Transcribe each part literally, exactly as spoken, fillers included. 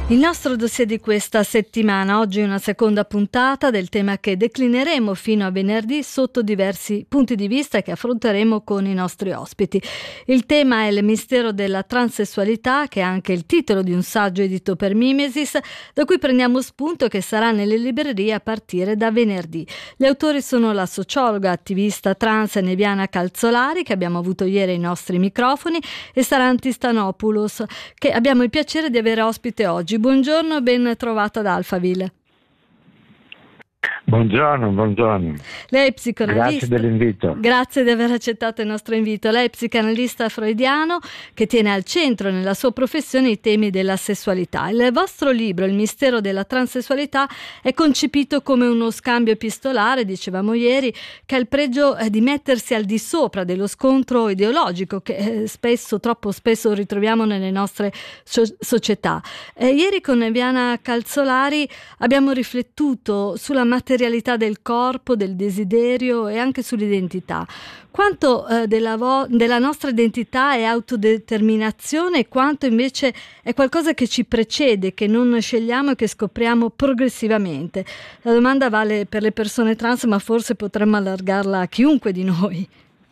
Il nostro dossier di questa settimana, oggi una seconda puntata del tema che declineremo fino a venerdì sotto diversi punti di vista che affronteremo con i nostri ospiti. Il tema è il mistero della transessualità, che è anche il titolo di un saggio edito per Mimesis, da cui prendiamo spunto che sarà nelle librerie a partire da venerdì. Gli autori sono la sociologa, attivista trans Neviana Calzolari, che abbiamo avuto ieri ai nostri microfoni, e Sarantis Stanopoulos, che abbiamo il piacere di avere ospite oggi. Buongiorno e ben trovata ad Alphaville. Buongiorno, buongiorno. Lei è psicoanalista. Grazie dell'invito. Grazie di aver accettato il nostro invito. Lei è psicanalista freudiano che tiene al centro nella sua professione i temi della sessualità. Il vostro libro, Il mistero della transessualità, è concepito come uno scambio epistolare, dicevamo ieri, che ha il pregio di mettersi al di sopra dello scontro ideologico che spesso, troppo spesso ritroviamo nelle nostre so- società. Eh, ieri con Neviana Calzolari abbiamo riflettuto sulla materialità del corpo, del desiderio e anche sull'identità. Quanto eh, della, vo- della nostra identità è autodeterminazione e quanto invece è qualcosa che ci precede, che non scegliamo e che scopriamo progressivamente. La domanda vale per le persone trans, ma forse potremmo allargarla a chiunque di noi.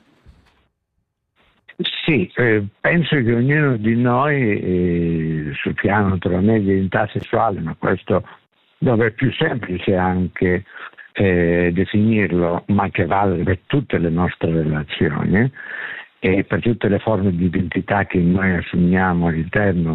Sì, eh, penso che ognuno di noi eh, sul piano naturalmente di identità sessuale, ma questo dove è più semplice anche eh, definirlo, ma che vale per tutte le nostre relazioni e per tutte le forme di identità che noi assumiamo all'interno